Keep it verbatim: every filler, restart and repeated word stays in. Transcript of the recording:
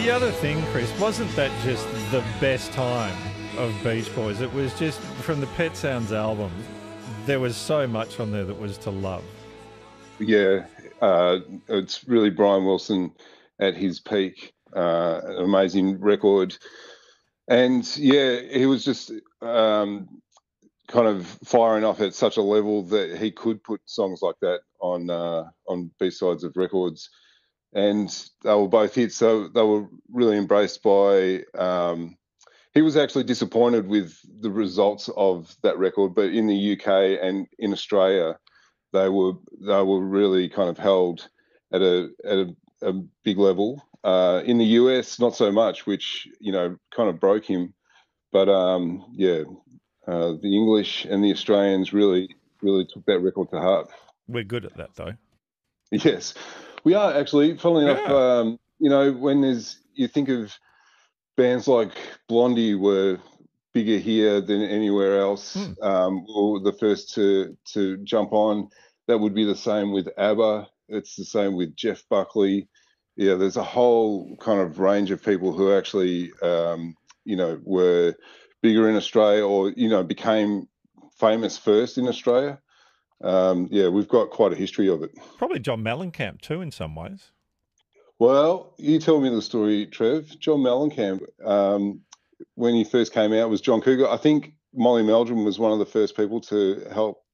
the other thing, Chris, wasn't that just the best time of Beach Boys? It was just from the Pet Sounds album, there was so much on there that was to love. Yeah, uh, it's really Brian Wilson at his peak. Uh, an amazing record. And yeah, he was just um, kind of firing off at such a level that he could put songs like that on uh, on B-sides of records. And they were both hits, so they were really embraced by. Um, he was actually disappointed with the results of that record, but in the U K and in Australia, they were they were really kind of held at a at a, a big level. Uh, in the U S, not so much, which you know kind of broke him. But um, yeah, uh, the English and the Australians really really took that record to heart. We're good at that, though. Yes, we are actually. Funnily enough, Yeah. um, you know, when there's you think of bands like Blondie were bigger here than anywhere else, Mm. um, or the first to to jump on. That would be the same with ABBA. It's the same with Jeff Buckley. Yeah, there's a whole kind of range of people who actually, um, you know, were bigger in Australia or you know became famous first in Australia. Um, yeah, we've got quite a history of it. Probably John Mellencamp, too, in some ways. Well, you tell me the story, Trev. John Mellencamp, um, when he first came out, was John Cougar. I think Molly Meldrum was one of the first people to help